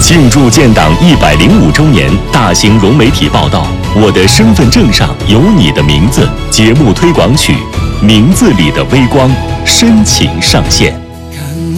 庆祝建党105周年大型融媒体报道，我的身份证上有你的名字节目推广曲《名字里的微光》深情上线。